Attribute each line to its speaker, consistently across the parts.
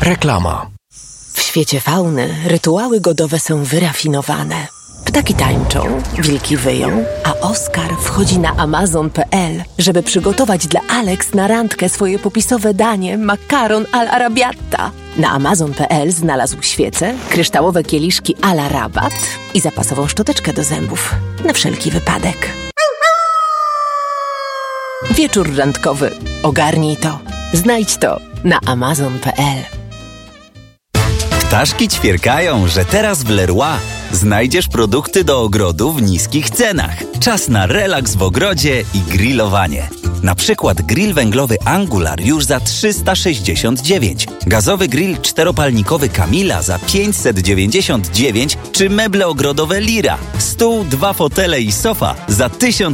Speaker 1: Reklama.
Speaker 2: W świecie fauny rytuały godowe są wyrafinowane. Ptaki tańczą, wilki wyją, a Oskar wchodzi na Amazon.pl, żeby przygotować dla Alex na randkę swoje popisowe danie makaron all'arrabbiata. Na Amazon.pl znalazł świece, kryształowe kieliszki à la rabat i zapasową szczoteczkę do zębów. Na wszelki wypadek. Wieczór randkowy. Ogarnij to. Znajdź to na Amazon.pl.
Speaker 3: Ptaszki ćwierkają, że teraz w Leroy znajdziesz produkty do ogrodu w niskich cenach. Czas na relaks w ogrodzie i grillowanie. Na przykład grill węglowy Angular już za 369, gazowy grill czteropalnikowy Camila za 599 czy meble ogrodowe Lira, stół, 2 fotele i sofa za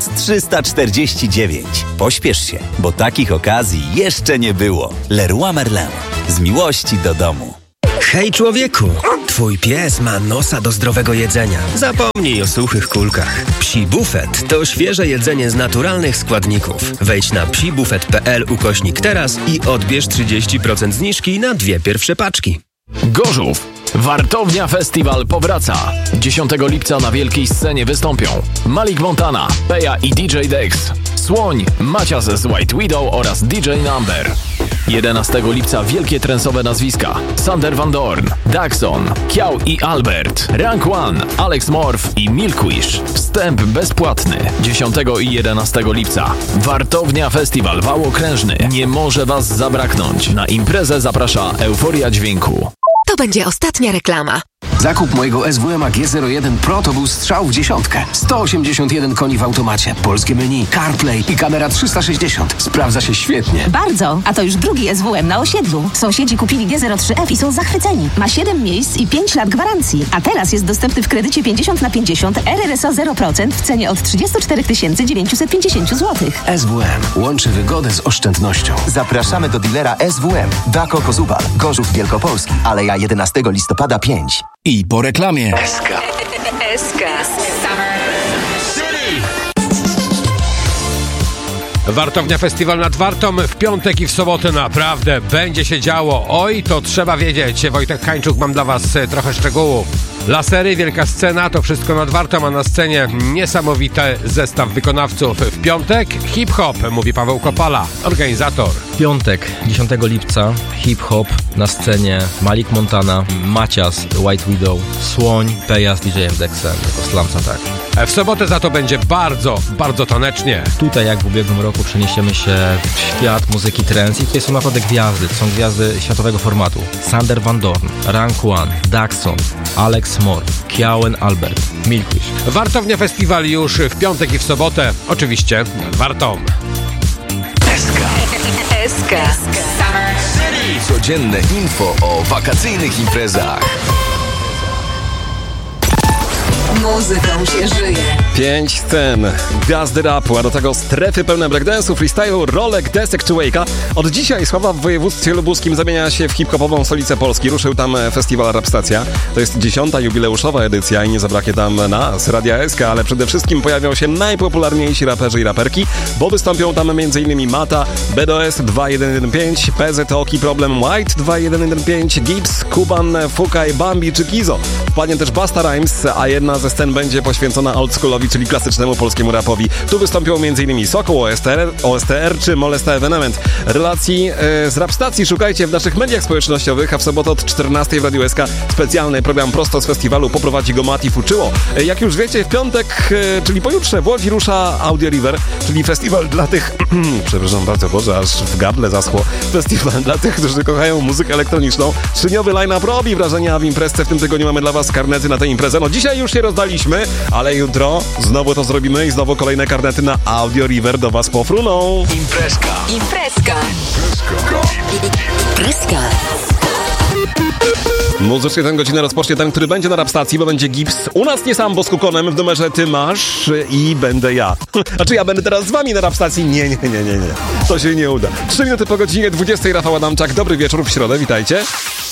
Speaker 3: 1349. Pośpiesz się, bo takich okazji jeszcze nie było. Leroy Merlin. Z miłości do domu.
Speaker 4: Hej człowieku, twój pies ma nosa do zdrowego jedzenia. Zapomnij o suchych kulkach. Psi Buffet to świeże jedzenie z naturalnych składników. Wejdź na psibuffet.pl/teraz i odbierz 30% zniżki na 2 pierwsze paczki.
Speaker 1: Gorzów. Wartownia Festiwal powraca. 10 lipca na wielkiej scenie wystąpią Malik Montana, Peja i DJ Dex, Słoń, Macias z White Widow oraz DJ Number. 11 lipca wielkie trensowe nazwiska: Sander Van Doorn, Daxon, Kiał i Albert, Rank One, Alex Morph i Milkwish. Wstęp bezpłatny. 10 i 11 lipca. Wartownia Festiwal Wałokrężny. Nie może Was zabraknąć. Na imprezę zaprasza Euforia Dźwięku.
Speaker 2: To będzie ostatnia reklama.
Speaker 5: Zakup mojego SWM G01 Pro to był strzał w dziesiątkę. 181 koni w automacie, polskie menu, CarPlay i kamera 360. Sprawdza się świetnie.
Speaker 6: Bardzo, a to już drugi SWM na osiedlu. Sąsiedzi kupili G03F i są zachwyceni. Ma 7 miejsc i 5 lat gwarancji. A teraz jest dostępny w kredycie 50/50, RRSO 0% w cenie od 34 950 zł.
Speaker 5: SWM łączy wygodę z oszczędnością.
Speaker 7: Zapraszamy do dilera SWM. Dako Kozubal, Gorzów Wielkopolski, Aleja 11 listopada 5.
Speaker 1: I po reklamie.
Speaker 8: Wartownia Festiwal nad Wartą w piątek i w sobotę naprawdę będzie się działo. Oj, to trzeba wiedzieć. Wojtek Hańczuk, mam dla Was trochę szczegółów. Lasery, wielka scena, to wszystko nad Wartą, a na scenie niesamowity zestaw wykonawców. W piątek hip-hop, mówi Paweł Kopala, organizator.
Speaker 9: Piątek, 10 lipca, hip-hop na scenie, Malik Montana, Macias, White Widow, Słoń, Peja z DJ-em Dexem, jako Slams Attack.
Speaker 8: W sobotę za to będzie bardzo, bardzo tanecznie.
Speaker 9: Tutaj, jak w ubiegłym roku, przeniesiemy się w świat muzyki trance i tutaj są naprawdę gwiazdy, to są gwiazdy światowego formatu. Sander Van Doorn, Rank One, Daxon, Alex Morph, Kiauen Albert, Milkwish.
Speaker 8: Wartownia Festiwal już w piątek i w sobotę, oczywiście nad Wartą.
Speaker 1: SK. Codzienne info o wakacyjnych imprezach.
Speaker 2: Muzyką się żyje.
Speaker 10: 5 scen, gwiazdy rapu, a do tego strefy pełne breakdance'u, freestyle'u, rolek, desek czy wake'a. Od dzisiaj sława w województwie lubuskim zamienia się w hip-hopową stolicę Polski. Ruszył tam festiwal Rap Stacja. To jest 10. jubileuszowa edycja i nie zabraknie tam nas, Radia SK, ale przede wszystkim pojawią się najpopularniejsi raperzy i raperki, bo wystąpią tam m.in. Mata, BDOS 2115, PZ, Oki, Problem, White 2115, Gibbs, Kuban, Fukaj, Bambi czy Kizo. Wpadnie też Basta Rhymes, a jedna ze scen będzie poświęcona oldschoolowi, czyli klasycznemu polskiemu rapowi. Tu wystąpią m.in. Sokół, OSTR czy Molesta Evenement. Relacji z Rap Stacji szukajcie w naszych mediach społecznościowych, a w sobotę od 14 w Radiu SK specjalny program prosto z festiwalu poprowadzi go Mati Fuczyło. Jak już wiecie, w piątek, czyli pojutrze w Łodzi rusza Audio River, czyli festiwal dla tych... przepraszam bardzo, Boże, aż w gardle zaschło. Festiwal dla tych, którzy kochają muzykę elektroniczną. 3-dniowy line-up robi wrażenia, w imprezce w tym tygodniu mamy dla Was karnety na tę imprezę. No dzisiaj już się rozdaliśmy, ale jutro znowu to zrobimy i znowu kolejne karnety na Audio River do Was pofruną.
Speaker 1: Imprezka.
Speaker 10: Muzycznie tę godzinę rozpocznie ten, który będzie na Rap Stacji, bo będzie Gibbs. U nas nie sam, bo z Kukonem w numerze Ty masz i będę ja. Znaczy ja będę teraz z Wami na Rap Stacji? Nie. To się nie uda. 3 minuty po godzinie 20. Rafał Adamczak. Dobry wieczór w środę, witajcie.